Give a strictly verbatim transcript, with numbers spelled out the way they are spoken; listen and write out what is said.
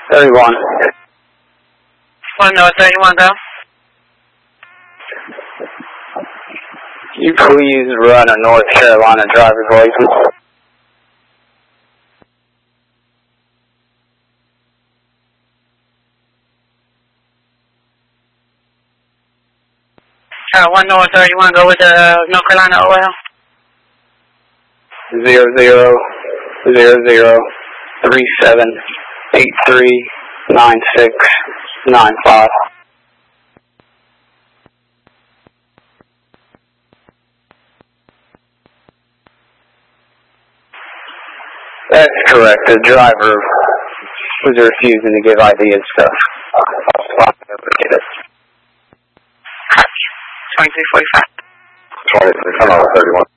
thirty-one. one North thirty-one, go. You please run a North Carolina driver's license. Uh, one North thirty-one, go with the uh, North Carolina O L. Zero zero zero zero three seven eight three nine six nine five. That's correct. The driver was refusing to give I D and stuff. twenty-three forty-five. twenty-three, thirty-one.